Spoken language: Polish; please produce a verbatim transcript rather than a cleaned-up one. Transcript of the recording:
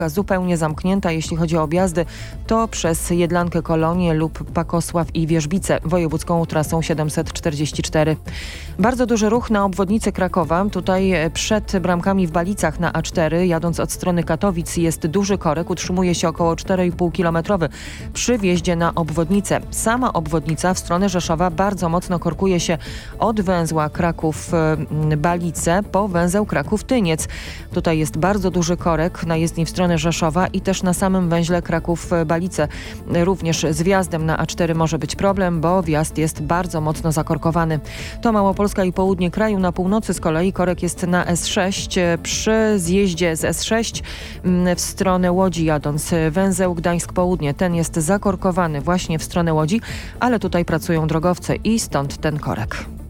zupełnie zamknięta, jeśli chodzi o objazdy, to przez Jedlankę Kolonię lub Pakosław i Wierzbice wojewódzką trasą siedemset czterdzieści cztery. Bardzo duży ruch na obwodnicy Krakowa. Tutaj przed bramkami w Balicach na A cztery, jadąc od strony Katowic, jest duży korek. Utrzymuje się około cztery i pół kilometrowy przy wjeździe na obwodnicę. Sama obwodnica w stronę Rzeszowa bardzo mocno korkuje się od węzła Kraków-Balice po węzeł Kraków-Tyniec. Tutaj jest bardzo duży korek na jezdni w stronę Rzeszowa i też na samym węźle Kraków-Balice. Również z wjazdem na A cztery może być problem, bo wjazd jest bardzo mocno zakorkowany. To Małopolska i południe kraju. Na północy z kolei korek jest na S sześć. Przy zjeździe z S sześć w stronę Łodzi jadąc węzeł Gdańsk-Południe. Ten jest zakorkowany właśnie w stronę Łodzi, ale tutaj pracują drogowce i stąd ten korek.